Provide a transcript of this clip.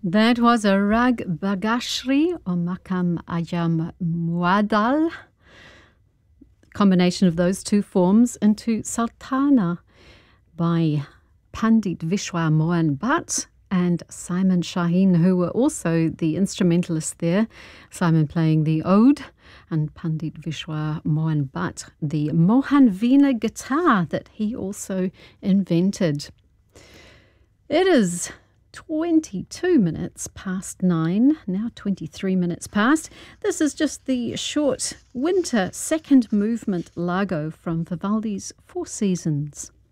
That was a Rag Bagashri or Makam Ayam Muadal, combination of those two forms, into Sultana by Pandit Vishwa Mohan Bhatt and Simon Shaheen, who were also the instrumentalists there. Simon playing the Ode and Pandit Vishwa Mohan Bhatt, the Mohan Veena guitar that he also invented. It is 22 minutes past 9, now 23 minutes past. This is just the short winter second movement Largo from Vivaldi's Four Seasons.